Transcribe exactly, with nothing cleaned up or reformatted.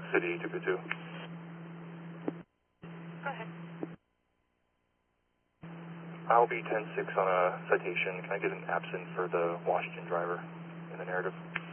City two two two. Go ahead. I'll be ten six on a citation. Can I get an absent for the Washington driver in the narrative?